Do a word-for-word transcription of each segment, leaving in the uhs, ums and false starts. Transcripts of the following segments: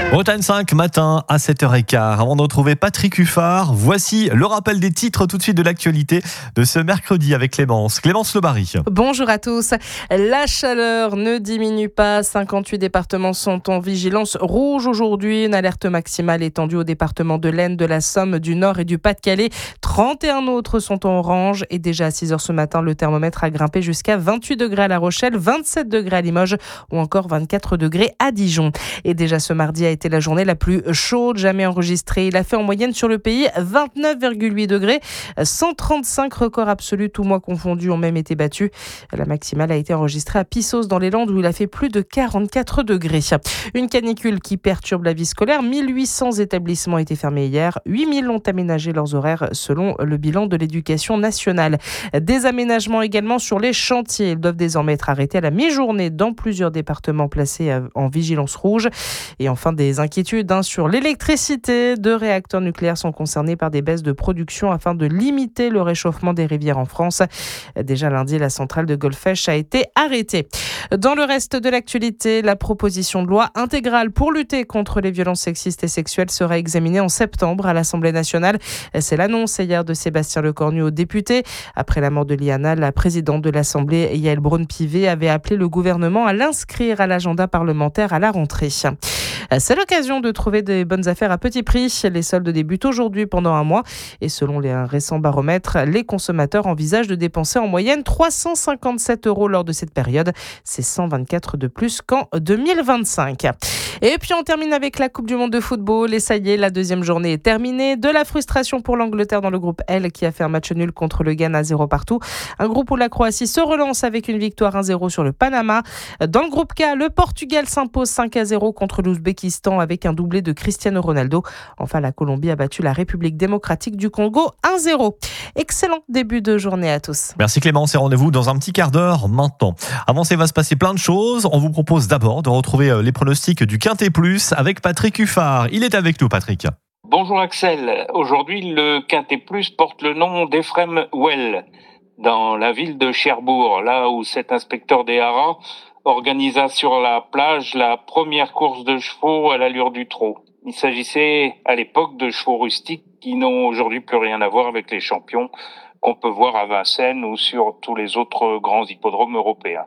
Bretagne cinq matin à sept heures quinze. Avant de retrouver Patrick Huffard, voici le rappel des titres tout de suite de l'actualité de ce mercredi avec Clémence. Clémence Lebary. Bonjour à tous. La chaleur ne diminue pas. cinquante-huit départements sont en vigilance rouge aujourd'hui. Une alerte maximale étendue aux départements de l'Aisne, de la Somme, du Nord et du Pas-de-Calais. trente et un autres sont en orange. Et déjà à six heures ce matin, le thermomètre a grimpé jusqu'à vingt-huit degrés à La Rochelle, vingt-sept degrés à Limoges ou encore vingt-quatre degrés à Dijon. Et déjà ce mardi a été la journée la plus chaude jamais enregistrée. Il a fait en moyenne sur le pays vingt-neuf virgule huit degrés. cent trente-cinq records absolus, tous mois confondus, ont même été battus. La maximale a été enregistrée à Pissos dans les Landes où il a fait plus de quarante-quatre degrés. Une canicule qui perturbe la vie scolaire. mille huit cents établissements étaient fermés hier. huit mille ont aménagé leurs horaires selon le bilan de l'éducation nationale. Des aménagements également sur les chantiers. Ils doivent désormais être arrêtés à la mi-journée dans plusieurs départements placés en vigilance rouge. Et enfin, des inquiétudes hein, sur l'électricité. Deux réacteurs nucléaires sont concernés par des baisses de production afin de limiter le réchauffement des rivières en France. Déjà lundi, la centrale de Golfech a été arrêtée. Dans le reste de l'actualité, la proposition de loi intégrale pour lutter contre les violences sexistes et sexuelles sera examinée en septembre à l'Assemblée nationale. C'est l'annonce hier de Sébastien Lecornu aux députés. Après la mort de Liana, la présidente de l'Assemblée, Yaël Braun-Pivet, avait appelé le gouvernement à l'inscrire à l'agenda parlementaire à la rentrée. C'est l'occasion de trouver des bonnes affaires à petit prix. Les soldes débutent aujourd'hui pendant un mois et selon les récents baromètres, les consommateurs envisagent de dépenser en moyenne trois cent cinquante-sept euros lors de cette période. C'est cent vingt-quatre de plus qu'en deux mille vingt-cinq. Et puis on termine avec la Coupe du Monde de football et ça y est, la deuxième journée est terminée. De la frustration pour l'Angleterre dans le groupe L qui a fait un match nul contre le Ghana zéro partout. Un groupe où la Croatie se relance avec une victoire un zéro sur le Panama. Dans le groupe K, le Portugal s'impose cinq à zéro contre l'Ouzbékistan avec un doublé de Cristiano Ronaldo. Enfin, la Colombie a battu la République démocratique du Congo un zéro. Excellent début de journée à tous. Merci Clémence et rendez-vous dans un petit quart d'heure maintenant. Avant ça, il va se passer plein de choses. On vous propose d'abord de retrouver les pronostics du Quintet Plus avec Patrick Huffard. Il est avec nous, Patrick. Bonjour Axel. Aujourd'hui, le Quintet Plus porte le nom d'Ephrem Well, dans la ville de Cherbourg, là où cet inspecteur des haras organisa sur la plage la première course de chevaux à l'allure du trot. Il s'agissait à l'époque de chevaux rustiques qui n'ont aujourd'hui plus rien à voir avec les champions qu'on peut voir à Vincennes ou sur tous les autres grands hippodromes européens.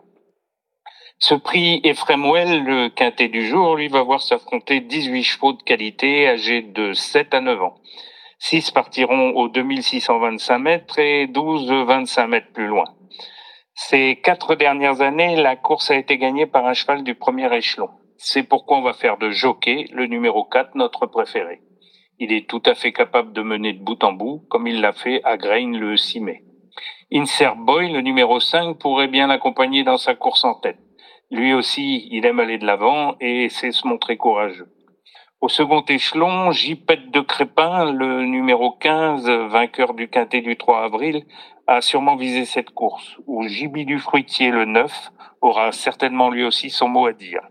Ce prix Ephrem Well, le quintet du jour, lui va voir s'affronter dix-huit chevaux de qualité âgés de sept à neuf ans. six partiront aux deux mille six cent vingt-cinq mètres et douze vingt-cinq mètres plus loin. Ces quatre dernières années, la course a été gagnée par un cheval du premier échelon. C'est pourquoi on va faire de Jockey, le numéro quatre, notre préféré. Il est tout à fait capable de mener de bout en bout, comme il l'a fait à Grain le six mai. Insert Boy, le numéro cinq, pourrait bien l'accompagner dans sa course en tête. Lui aussi, il aime aller de l'avant et sait se montrer courageux. Au second échelon, J-Pet de Crépin, le numéro quinze, vainqueur du quintet du trois avril, a sûrement visé cette course, où Jibi du Fruitier, le neuf, aura certainement lui aussi son mot à dire.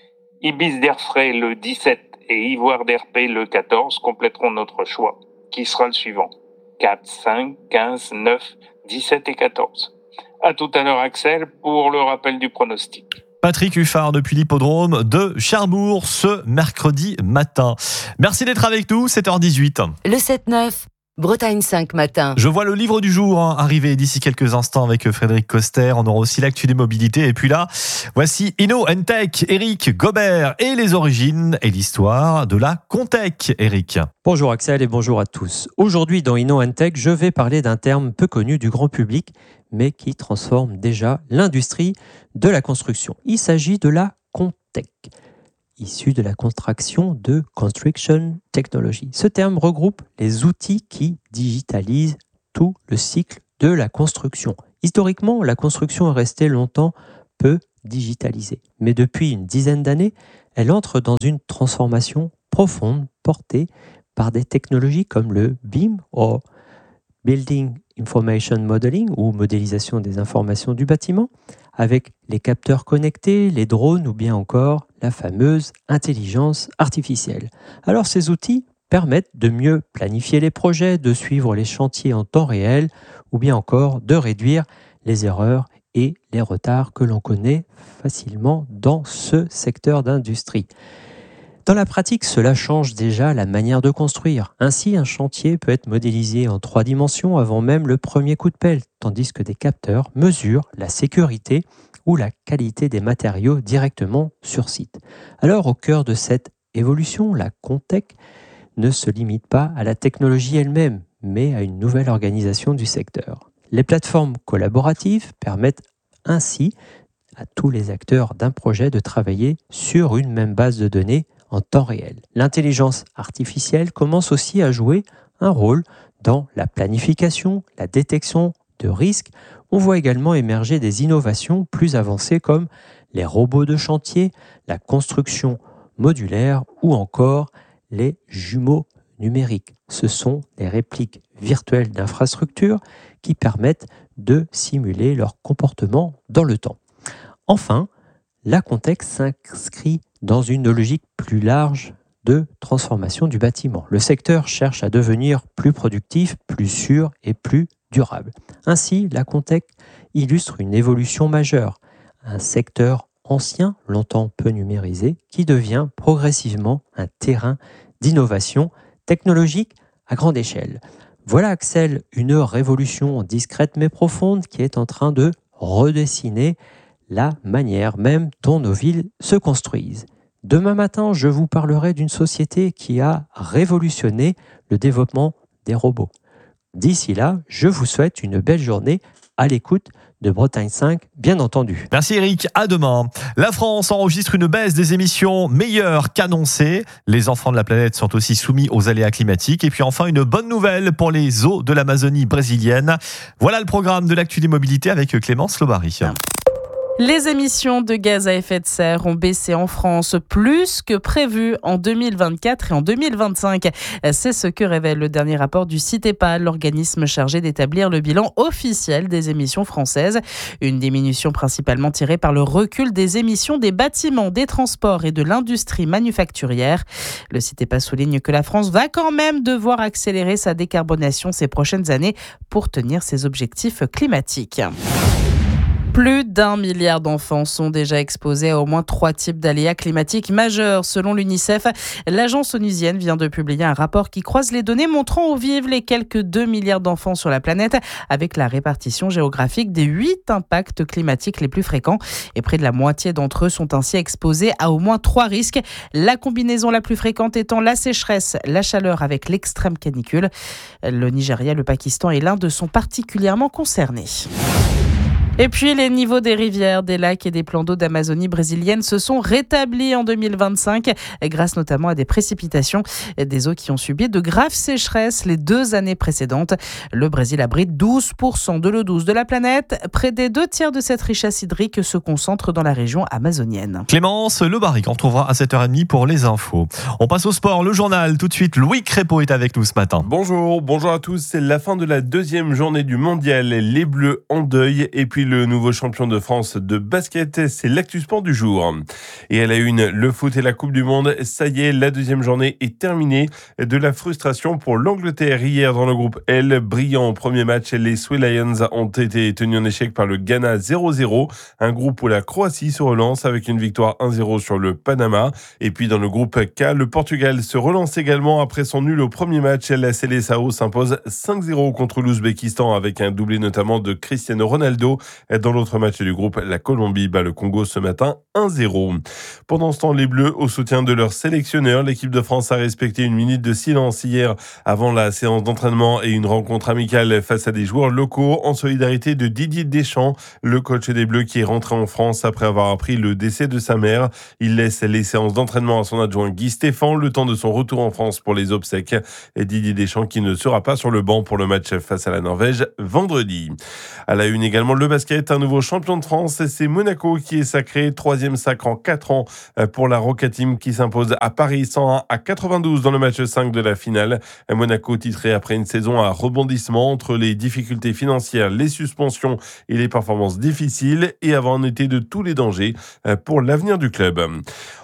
Ibis d'Airfray, le dix-sept, et Ivoire d'Herpé, le quatorze, compléteront notre choix. Qui sera le suivant ? quatre, cinq, quinze, neuf, dix-sept et quatorze. À tout à l'heure, Axel, pour le rappel du pronostic. Patrick Huffard depuis l'hippodrome de Cherbourg ce mercredi matin. Merci d'être avec nous, sept heures dix-huit. Le sept neuf, Bretagne cinq matin. Je vois le livre du jour hein, arriver d'ici quelques instants avec Frédéric Coster. On aura aussi l'actu des mobilités. Et puis là, voici InnoEntech, Eric Gobert et les origines et l'histoire de la Contech. Eric. Bonjour Axel et bonjour à tous. Aujourd'hui dans InnoEntech, je vais parler d'un terme peu connu du grand public, mais qui transforme déjà l'industrie de la construction. Il s'agit de la Contech, issue de la contraction de Construction Technology. Ce terme regroupe les outils qui digitalisent tout le cycle de la construction. Historiquement, la construction est restée longtemps peu digitalisée. Mais depuis une dizaine d'années, elle entre dans une transformation profonde portée par des technologies comme le B I M ou Building Information Modeling ou modélisation des informations du bâtiment, avec les capteurs connectés, les drones ou bien encore la fameuse intelligence artificielle. Alors ces outils permettent de mieux planifier les projets, de suivre les chantiers en temps réel ou bien encore de réduire les erreurs et les retards que l'on connaît facilement dans ce secteur d'industrie. Dans la pratique, cela change déjà la manière de construire. Ainsi, un chantier peut être modélisé en trois dimensions avant même le premier coup de pelle, tandis que des capteurs mesurent la sécurité ou la qualité des matériaux directement sur site. Alors, au cœur de cette évolution, la Contec ne se limite pas à la technologie elle-même, mais à une nouvelle organisation du secteur. Les plateformes collaboratives permettent ainsi à tous les acteurs d'un projet de travailler sur une même base de données en temps réel. L'intelligence artificielle commence aussi à jouer un rôle dans la planification, la détection de risques. On voit également émerger des innovations plus avancées comme les robots de chantier, la construction modulaire ou encore les jumeaux numériques. Ce sont des répliques virtuelles d'infrastructures qui permettent de simuler leur comportement dans le temps. Enfin, la Contec s'inscrit dans une logique plus large de transformation du bâtiment. Le secteur cherche à devenir plus productif, plus sûr et plus durable. Ainsi, la Contec illustre une évolution majeure. Un secteur ancien, longtemps peu numérisé, qui devient progressivement un terrain d'innovation technologique à grande échelle. Voilà, Axel, une révolution discrète mais profonde qui est en train de redessiner la manière même dont nos villes se construisent. Demain matin, je vous parlerai d'une société qui a révolutionné le développement des robots. D'ici là, je vous souhaite une belle journée à l'écoute de Bretagne cinq, bien entendu. Merci Eric, à demain. La France enregistre une baisse des émissions meilleure qu'annoncée. Les enfants de la planète sont aussi soumis aux aléas climatiques. Et puis enfin, une bonne nouvelle pour les eaux de l'Amazonie brésilienne. Voilà le programme de l'actu des mobilités avec Clémence Lobary. Les émissions de gaz à effet de serre ont baissé en France plus que prévu en deux mille vingt-quatre et en deux mille vingt-cinq. C'est ce que révèle le dernier rapport du CITEPA, l'organisme chargé d'établir le bilan officiel des émissions françaises. Une diminution principalement tirée par le recul des émissions des bâtiments, des transports et de l'industrie manufacturière. Le CITEPA souligne que la France va quand même devoir accélérer sa décarbonation ces prochaines années pour tenir ses objectifs climatiques. Plus d'un milliard d'enfants sont déjà exposés à au moins trois types d'aléas climatiques majeurs. Selon l'UNICEF, l'agence onusienne vient de publier un rapport qui croise les données montrant au vive les quelques deux milliards d'enfants sur la planète avec la répartition géographique des huit impacts climatiques les plus fréquents. Et près de la moitié d'entre eux sont ainsi exposés à au moins trois risques. La combinaison la plus fréquente étant la sécheresse, la chaleur avec l'extrême canicule. Le Nigeria, le Pakistan et l'Inde sont particulièrement concernés. Et puis, les niveaux des rivières, des lacs et des plans d'eau d'Amazonie brésilienne se sont rétablis en deux mille vingt-cinq, grâce notamment à des précipitations, des eaux qui ont subi de graves sécheresses les deux années précédentes. Le Brésil abrite douze pour cent de l'eau douce de la planète. Près des deux tiers de cette richesse hydrique se concentre dans la région amazonienne. Clémence Lobary, on retrouvera à sept heures trente pour les infos. On passe au sport, le journal. Tout de suite, Louis Crépeau est avec nous ce matin. Bonjour, bonjour à tous. C'est la fin de la deuxième journée du mondial. Les Bleus en deuil et puis le nouveau champion de France de basket, c'est l'actu sport du jour. Et à la une, le foot et la Coupe du Monde, ça y est, la deuxième journée est terminée. De la frustration pour l'Angleterre hier dans le groupe L. Brillant au premier match, les Sweet Lions ont été tenus en échec par le Ghana zéro zéro. Un groupe où la Croatie se relance avec une victoire un zéro sur le Panama. Et puis dans le groupe K, le Portugal se relance également après son nul au premier match. La Seleção s'impose cinq zéro contre l'Ouzbékistan avec un doublé notamment de Cristiano Ronaldo. Dans l'autre match du groupe, la Colombie bat le Congo ce matin un zéro. Pendant ce temps, les Bleus, au soutien de leur sélectionneur, l'équipe de France a respecté une minute de silence hier avant la séance d'entraînement et une rencontre amicale face à des joueurs locaux en solidarité de Didier Deschamps, le coach des Bleus qui est rentré en France après avoir appris le décès de sa mère. Il laisse les séances d'entraînement à son adjoint Guy Stéphane le temps de son retour en France pour les obsèques. Et Didier Deschamps qui ne sera pas sur le banc pour le match face à la Norvège vendredi. À la une également, le basket, un nouveau champion de France, c'est Monaco qui est sacré, troisième sacre en quatre ans pour la Roca Team qui s'impose à Paris cent un à quatre-vingt-douze dans le match cinq de la finale. Monaco titré après une saison à rebondissement entre les difficultés financières, les suspensions et les performances difficiles et avant un été de tous les dangers pour l'avenir du club.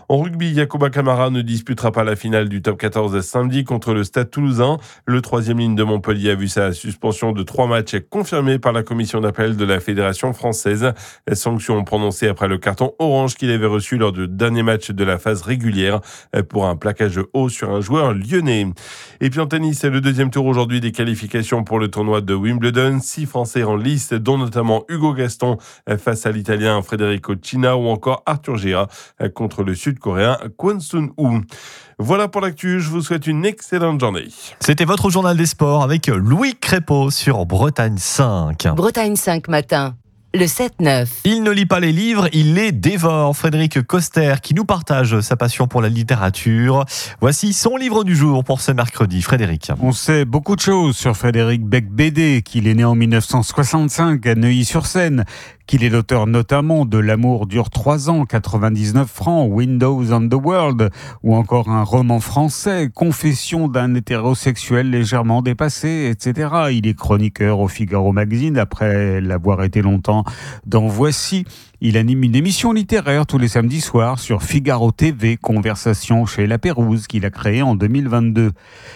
En rugby, Yacouba Camara ne disputera pas la finale du top quatorze samedi contre le Stade Toulousain. Le troisième ligne de Montpellier a vu sa suspension de trois matchs confirmée par la commission d'appel de la Fédération française. Sanction prononcée après le carton orange qu'il avait reçu lors du dernier match de la phase régulière pour un plaquage haut sur un joueur lyonnais. Et puis en tennis, c'est le deuxième tour aujourd'hui des qualifications pour le tournoi de Wimbledon. Six Français en lice, dont notamment Hugo Gaston face à l'Italien Federico Cina ou encore Arthur Gea contre le Sud-Coréen Kwon Sun-woo. Voilà pour l'actu, je vous souhaite une excellente journée. C'était votre journal des sports avec Louis Crépeau sur Bretagne cinq. Bretagne cinq matin. Le sept neuf. Il ne lit pas les livres, il les dévore. Frédéric Coster qui nous partage sa passion pour la littérature. Voici son livre du jour pour ce mercredi. Frédéric. On sait beaucoup de choses sur Frédéric Beigbeder, qu'il est né en dix-neuf cent soixante-cinq à Neuilly-sur-Seine, qu'il est l'auteur notamment de L'amour dure trois ans, quatre-vingt-dix-neuf francs, Windows on the World, ou encore un roman français, Confession d'un hétérosexuel légèrement dépassé, et cetera. Il est chroniqueur au Figaro Magazine, après l'avoir été longtemps dans Voici. Il anime une émission littéraire tous les samedis soirs sur Figaro T V, Conversation chez La Pérouse, qu'il a créée en deux mille vingt-deux.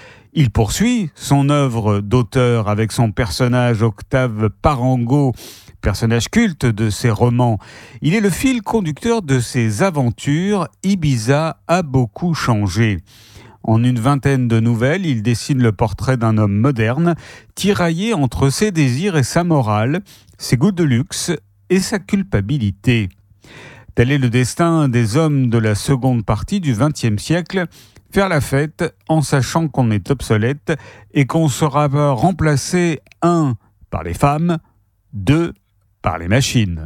Il poursuit son œuvre d'auteur avec son personnage Octave Parango, personnage culte de ses romans. Il est le fil conducteur de ses aventures. Ibiza a beaucoup changé. En une vingtaine de nouvelles, il dessine le portrait d'un homme moderne, tiraillé entre ses désirs et sa morale, ses goûts de luxe et sa culpabilité. Tel est le destin des hommes de la seconde partie du vingtième siècle, faire la fête en sachant qu'on est obsolète et qu'on sera remplacé, un, par les femmes, deux, par les machines.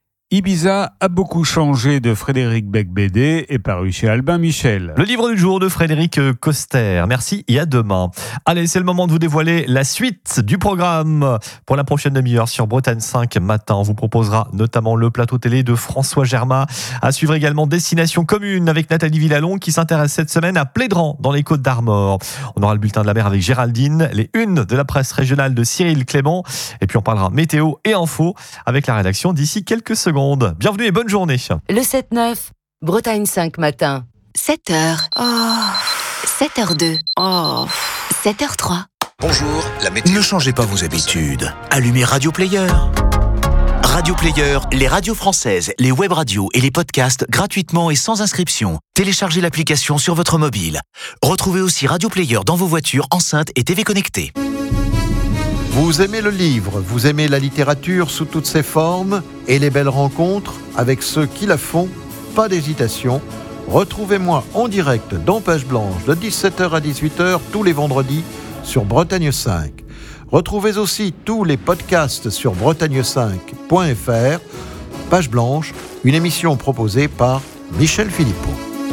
Ibiza a beaucoup changé de Frédéric Beigbeder est paru chez Albin Michel. Le livre du jour de Frédéric Coster. Merci et à demain. Allez, c'est le moment de vous dévoiler la suite du programme pour la prochaine demi-heure sur Bretagne cinq matin. On vous proposera notamment le plateau télé de François Germain. À suivre également Destination Commune avec Nathalie Villalon qui s'intéresse cette semaine à Plédran dans les Côtes d'Armor. On aura le bulletin de la mer avec Géraldine, les unes de la presse régionale de Cyril Clément et puis on parlera météo et info avec la rédaction d'ici quelques secondes. Bienvenue et bonne journée. Le sept neuf, Bretagne cinq matin. sept heures. Oh. sept heures deux. Oh. sept heures trois. Bonjour, la météo. Ne changez pas vos habitudes. Allumez Radio Player. Radio Player, les radios françaises, les web radios et les podcasts gratuitement et sans inscription. Téléchargez l'application sur votre mobile. Retrouvez aussi Radio Player dans vos voitures, enceintes et T V connectées. Vous aimez le livre, vous aimez la littérature sous toutes ses formes et les belles rencontres avec ceux qui la font, pas d'hésitation. Retrouvez-moi en direct dans Page Blanche de dix-sept heures à dix-huit heures tous les vendredis sur Bretagne cinq. Retrouvez aussi tous les podcasts sur bretagne cinq point f r. Page Blanche, une émission proposée par Michel Philippot.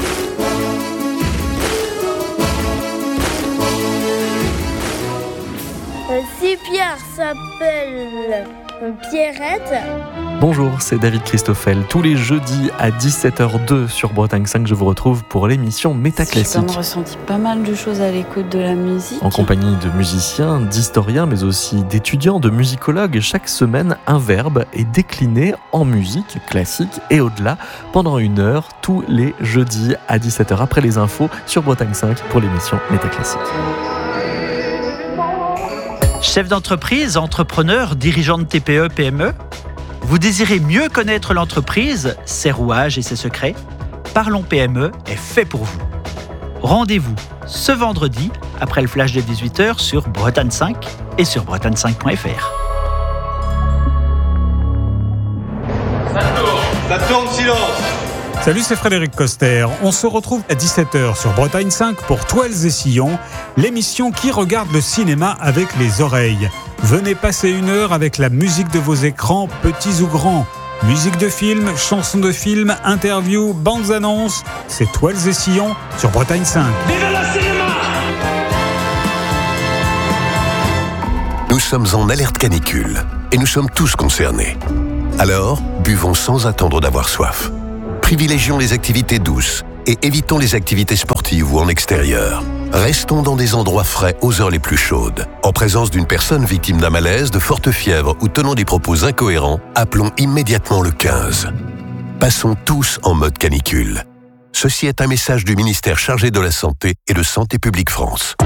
Si Pierre s'appelle Pierrette. Bonjour, c'est David Christoffel. Tous les jeudis à dix-sept heures deux sur Bretagne cinq, je vous retrouve pour l'émission Métaclassique. J'ai ressenti pas mal de choses à l'écoute de la musique. En compagnie de musiciens, d'historiens, mais aussi d'étudiants, de musicologues. Chaque semaine, un verbe est décliné en musique classique et au-delà pendant une heure, tous les jeudis à dix-sept heures après les infos sur Bretagne cinq pour l'émission Métaclassique. Chef d'entreprise, entrepreneur, dirigeant de T P E, P M E, vous désirez mieux connaître l'entreprise, ses rouages et ses secrets? Parlons P M E est fait pour vous. Rendez-vous ce vendredi, après le flash de dix-huit heures sur Bretagne cinq et sur bretagne cinq point f r. Ça tourne, ça tourne, silence. Salut, c'est Frédéric Coster. On se retrouve à dix-sept heures sur Bretagne cinq pour Toiles et Sillons, l'émission qui regarde le cinéma avec les oreilles. Venez passer une heure avec la musique de vos écrans, petits ou grands. Musique de film, chansons de film, interviews, bandes annonces. C'est Toiles et Sillons sur Bretagne cinq. Vive le cinéma! Nous sommes en alerte canicule et nous sommes tous concernés. Alors, buvons sans attendre d'avoir soif. Privilégions les activités douces et évitons les activités sportives ou en extérieur. Restons dans des endroits frais aux heures les plus chaudes. En présence d'une personne victime d'un malaise, de forte fièvre ou tenant des propos incohérents, appelons immédiatement le quinze. Passons tous en mode canicule. Ceci est un message du ministère chargé de la Santé et de Santé publique France.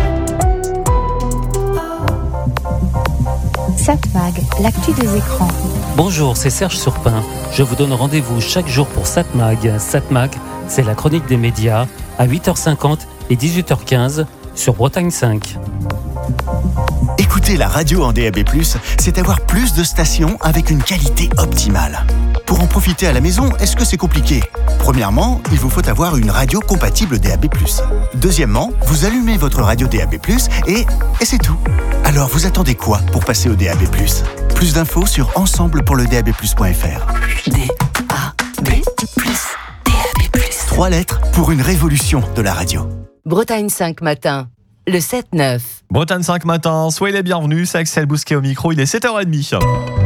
Satmag, l'actu des écrans. Bonjour, c'est Serge Surpin. Je vous donne rendez-vous chaque jour pour Satmag. Satmag, c'est la chronique des médias à huit heures cinquante et dix-huit heures quinze sur Bretagne cinq. Écouter la radio en D A B plus, c'est avoir plus de stations avec une qualité optimale. Pour en profiter à la maison, est-ce que c'est compliqué ? Premièrement, il vous faut avoir une radio compatible D A B plus. Deuxièmement, vous allumez votre radio D A B plus et, et c'est tout. Alors vous attendez quoi pour passer au D A B plus ? Plus d'infos sur ensemble pour le D A B plus point F R. D A B plus, D A B plus. Trois lettres pour une révolution de la radio. Bretagne cinq matin, le sept neuf. Bretagne cinq matin, soyez les bienvenus, c'est Axel Bousquet au micro, il est sept heures trente.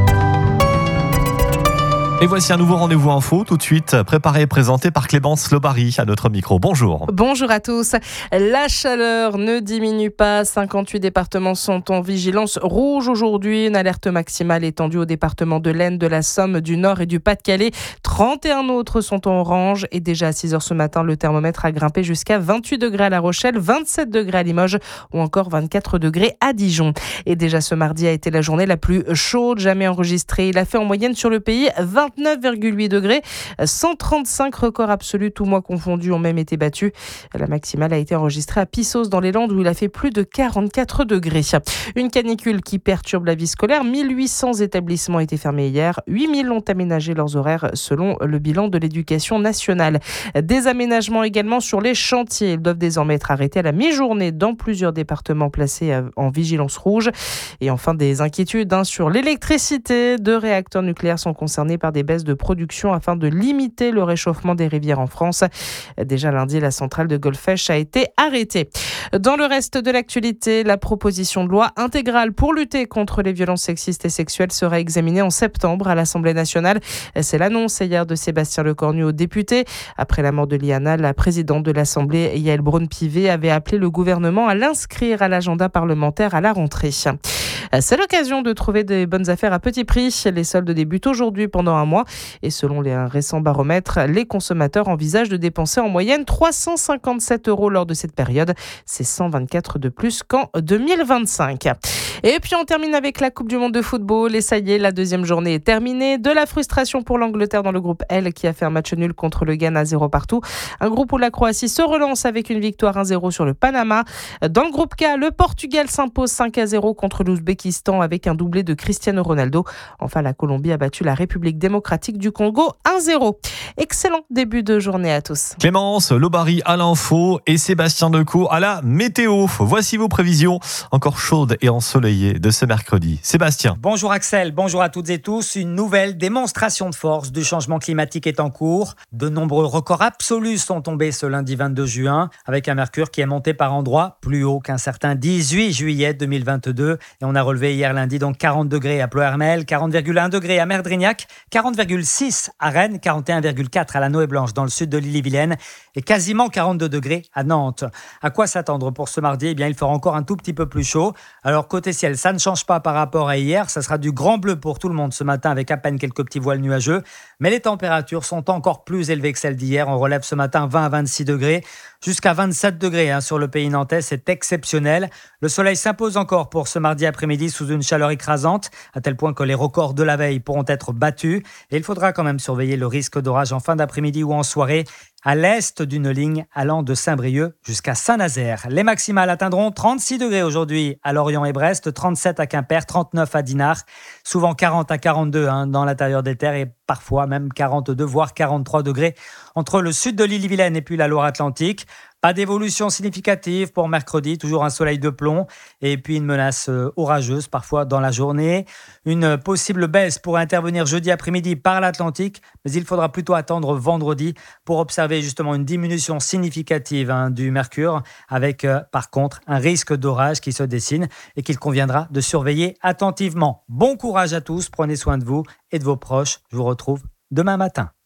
Et voici un nouveau rendez-vous info, tout de suite préparé et présenté par Clémence Lobary à notre micro. Bonjour. Bonjour à tous. La chaleur ne diminue pas. cinquante-huit départements sont en vigilance rouge aujourd'hui. Une alerte maximale étendue aux départements de l'Aisne, de la Somme, du Nord et du Pas-de-Calais. trente et un autres sont en orange. Et déjà à six heures ce matin, le thermomètre a grimpé jusqu'à vingt-huit degrés à La Rochelle, vingt-sept degrés à Limoges ou encore vingt-quatre degrés à Dijon. Et déjà ce mardi a été la journée la plus chaude jamais enregistrée. Il a fait en moyenne sur le pays vingt-neuf virgule huit degrés. cent trente-cinq records absolus, tous mois confondus, ont même été battus. La maximale a été enregistrée à Pissos dans les Landes où il a fait plus de quarante-quatre degrés. Une canicule qui perturbe la vie scolaire. mille huit cents établissements étaient fermés hier. huit mille ont aménagé leurs horaires selon le bilan de l'éducation nationale. Des aménagements également sur les chantiers. Ils doivent désormais être arrêtés à la mi-journée dans plusieurs départements placés en vigilance rouge. Et enfin, des inquiétudes hein, sur l'électricité. Deux réacteurs nucléaires sont concernés par des baisses de production afin de limiter le réchauffement des rivières en France. Déjà lundi, la centrale de Golfech a été arrêtée. Dans le reste de l'actualité, la proposition de loi intégrale pour lutter contre les violences sexistes et sexuelles sera examinée en septembre à l'Assemblée nationale. C'est l'annonce hier de Sébastien Lecornu aux députés. Après la mort de Liana, la présidente de l'Assemblée, Yaël Braun-Pivet, avait appelé le gouvernement à l'inscrire à l'agenda parlementaire à la rentrée. C'est l'occasion de trouver des bonnes affaires à petit prix. Les soldes débutent aujourd'hui pendant un mois et selon les récents baromètres, les consommateurs envisagent de dépenser en moyenne trois cent cinquante-sept euros lors de cette période. C'est cent vingt-quatre de plus qu'en deux mille vingt-cinq. Et puis on termine avec la Coupe du Monde de football et ça y est, la deuxième journée est terminée. De la frustration pour l'Angleterre dans le groupe L qui a fait un match nul contre le Ghana zéro partout. Un groupe où la Croatie se relance avec une victoire un zéro sur le Panama. Dans le groupe K, le Portugal s'impose cinq à zéro contre l'Ouzbékistan avec un doublé de Cristiano Ronaldo. Enfin, la Colombie a battu la République démocratique du Congo un zéro. Excellent début de journée à tous. Clémence Lobary à l'info et Sébastien Decaux à la météo. Voici vos prévisions encore chaudes et ensoleillées de ce mercredi. Sébastien. Bonjour Axel, bonjour à toutes et tous. Une nouvelle démonstration de force du changement climatique est en cours. De nombreux records absolus sont tombés ce lundi vingt-deux juin avec un mercure qui est monté par endroits plus haut qu'un certain dix-huit juillet deux mille vingt-deux. Et on a relevé hier lundi donc quarante degrés à Ploërmel, quarante virgule un degrés à Merdrignac, quarante virgule six à Rennes, quarante et un virgule quatre à la Noë-Blanche dans le sud de l'Ille-et-Vilaine et quasiment quarante-deux degrés à Nantes. À quoi s'attendre pour ce mardi ? Eh bien, il fera encore un tout petit peu plus chaud. Alors, côté ciel, ça ne change pas par rapport à hier. Ça sera du grand bleu pour tout le monde ce matin avec à peine quelques petits voiles nuageux. Mais les températures sont encore plus élevées que celles d'hier. On relève ce matin vingt à vingt-six degrés, jusqu'à vingt-sept degrés hein, sur le pays nantais. C'est exceptionnel. Le soleil s'impose encore pour ce mardi après-midi sous une chaleur écrasante, à tel point que les records de la veille pourront être battus. Et il faudra quand même surveiller le risque d'orage en fin d'après-midi ou en soirée, à l'est d'une ligne allant de Saint-Brieuc jusqu'à Saint-Nazaire. Les maximales atteindront trente-six degrés aujourd'hui à Lorient et Brest, trente-sept à Quimper, trente-neuf à Dinard, souvent quarante à quarante-deux hein, dans l'intérieur des terres et parfois même quarante-deux voire quarante-trois degrés entre le sud de l'Ille-et-Vilaine et puis la Loire-Atlantique. Pas d'évolution significative pour mercredi, toujours un soleil de plomb et puis une menace orageuse parfois dans la journée. Une possible baisse pourrait intervenir jeudi après-midi par l'Atlantique, mais il faudra plutôt attendre vendredi pour observer justement une diminution significative hein, du mercure avec euh, par contre un risque d'orage qui se dessine et qu'il conviendra de surveiller attentivement. Bon courage à tous, prenez soin de vous et de vos proches. Je vous retrouve demain matin.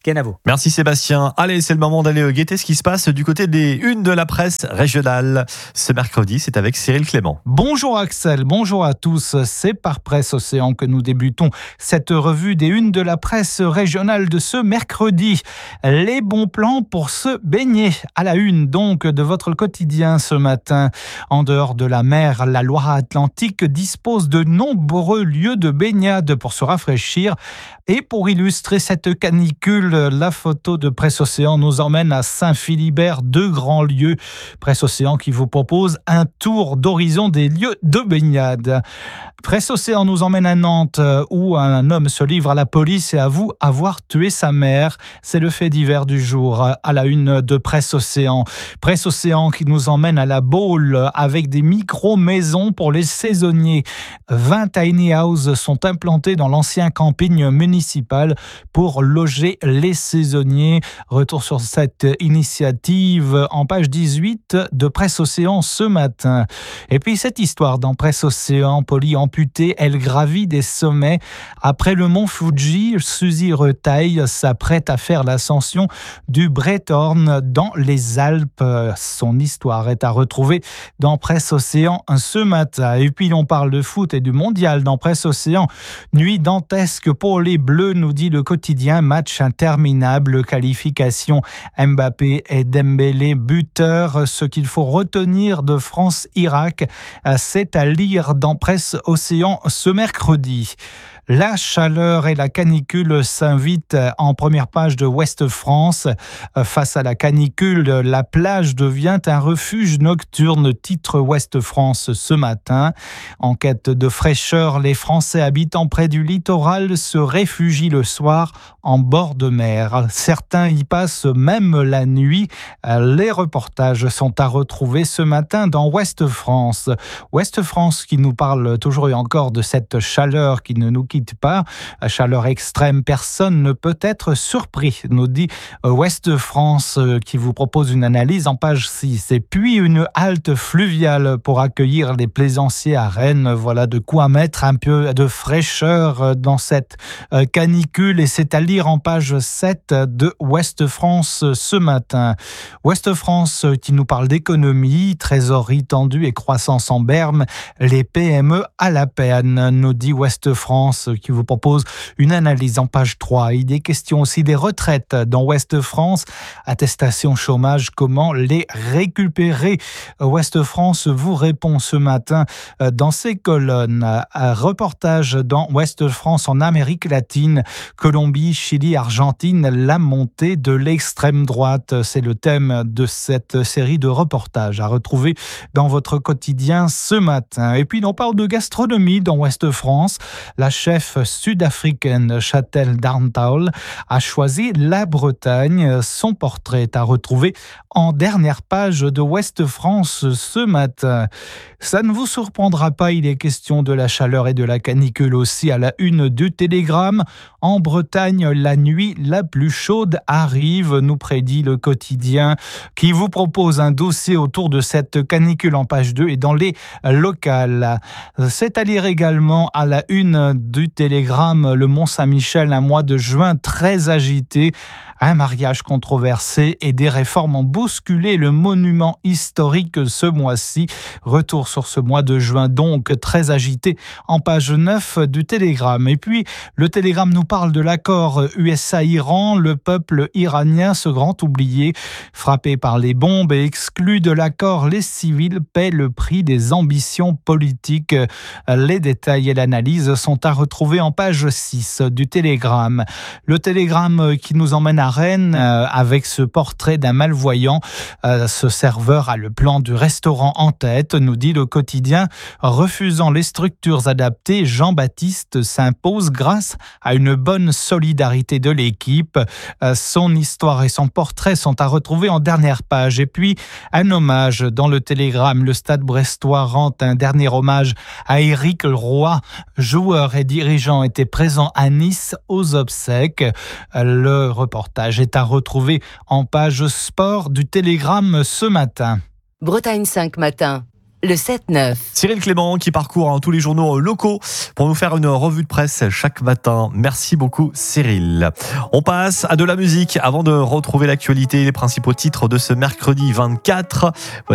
Kenavo. Merci Sébastien. Allez, c'est le moment d'aller guetter ce qui se passe du côté des unes de la presse régionale. Ce mercredi, c'est avec Cyril Clément. Bonjour Axel, bonjour à tous. C'est par Presse Océan que nous débutons cette revue des unes de la presse régionale de ce mercredi. Les bons plans pour se baigner. À la une donc de votre quotidien ce matin. En dehors de la mer, la Loire-Atlantique dispose de nombreux lieux de baignade pour se rafraîchir. Et pour illustrer cette canicule, la photo de Presse Océan nous emmène à Saint-Philibert, deux grands lieux. Presse Océan qui vous propose un tour d'horizon des lieux de baignade. Presse Océan nous emmène à Nantes où un homme se livre à la police et avoue avoir tué sa mère. C'est le fait divers du jour à la une de Presse Océan. Presse Océan qui nous emmène à la Baule avec des micro-maisons pour les saisonniers. vingt tiny houses sont implantées dans l'ancien camping municipal pour loger les saisonniers. Retour sur cette initiative en page dix-huit de Presse Océan ce matin. Et puis cette histoire dans Presse Océan, Polly amputée, elle gravit des sommets. Après le mont Fuji, Suzy Retail s'apprête à faire l'ascension du Breithorn dans les Alpes. Son histoire est à retrouver dans Presse Océan ce matin. Et puis on parle de foot et du mondial dans Presse Océan. Nuit dantesque pour les Bleus, nous dit le quotidien. Match interminable, qualification Mbappé et Dembélé buteurs. Ce qu'il faut retenir de France-Irak, c'est à lire dans Presse Océan ce mercredi. La chaleur et la canicule s'invitent en première page de Ouest France. Face à la canicule, la plage devient un refuge nocturne, titre Ouest France ce matin. En quête de fraîcheur, les Français habitant près du littoral se réfugient le soir en bord de mer. Certains y passent même la nuit. Les reportages sont à retrouver ce matin dans Ouest France. Ouest France qui nous parle toujours et encore de cette chaleur qui ne nous quitte pas. À chaleur extrême, personne ne peut être surpris, nous dit Ouest France qui vous propose une analyse en page six. Et puis une halte fluviale pour accueillir les plaisanciers à Rennes. Voilà de quoi mettre un peu de fraîcheur dans cette canicule et c'est à lire en page sept de Ouest France ce matin. Ouest France qui nous parle d'économie, trésorerie tendue et croissance en berne. Les P M E à la peine, nous dit Ouest France qui vous propose une analyse en page trois. Il est question aussi des retraites dans Ouest France. Attestation chômage, comment les récupérer? Ouest France vous répond ce matin dans ses colonnes. Un reportage dans Ouest France en Amérique latine, Colombie, Chili, Argentine, la montée de l'extrême droite. C'est le thème de cette série de reportages à retrouver dans votre quotidien ce matin. Et puis on parle de gastronomie dans Ouest France. La chef sud-africaine Chatel Darntal a choisi la Bretagne. Son portrait est à retrouver en dernière page de Ouest France ce matin. Ça ne vous surprendra pas, il est question de la chaleur et de la canicule aussi à la une du Télégramme. En Bretagne, la nuit la plus chaude arrive, nous prédit le quotidien qui vous propose un dossier autour de cette canicule en page deux et dans les locales. C'est à lire également à la une du Télégramme, le Mont-Saint-Michel, un mois de juin très agité. Un mariage controversé et des réformes ont bousculé le monument historique ce mois-ci. Retour sur ce mois de juin donc très agité en page neuf du Télégramme. Et puis le Télégramme nous parle de l'accord U S A-Iran. Le peuple iranien, ce grand oublié, frappé par les bombes et exclu de l'accord, les civils paient le prix des ambitions politiques. Les détails et l'analyse sont à retrouver en page six du Télégramme. Le Télégramme qui nous emmène à Rennes euh, avec ce portrait d'un malvoyant. Euh, ce serveur a le plan du restaurant en tête, nous dit le quotidien. Refusant les structures adaptées, Jean-Baptiste s'impose grâce à une bonne solidarité de l'équipe. Euh, son histoire et son portrait sont à retrouver en dernière page. Et puis, un hommage dans le Télégramme. Le Stade brestois rend un dernier hommage à Éric Roy. Joueur et dirigeant étaient présents à Nice aux obsèques. Le reportage est à retrouver en page sport du Télégramme ce matin. Bretagne cinq matin. le sept neuf. Cyril Clément qui parcourt hein, tous les journaux locaux pour nous faire une revue de presse chaque matin. Merci beaucoup Cyril. On passe à de la musique avant de retrouver l'actualité, les principaux titres de ce mercredi vingt-quatre.